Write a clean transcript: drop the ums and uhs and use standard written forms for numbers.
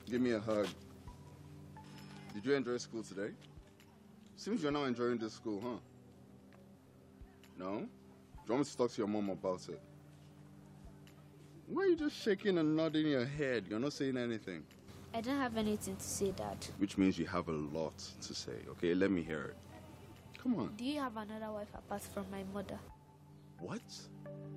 Give me a hug. Did you enjoy school today? Seems you're not enjoying this school, huh? No? Do you want me to talk to your mom about it? Why are you just shaking and nodding your head? You're not saying anything. I don't have anything to say, Dad. Which means you have a lot to say, okay? Let me hear it. Come on. Do you have another wife apart from my mother? What?